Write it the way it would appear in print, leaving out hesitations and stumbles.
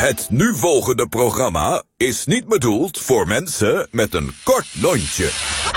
Het nu volgende programma is niet bedoeld voor mensen met een kort lontje.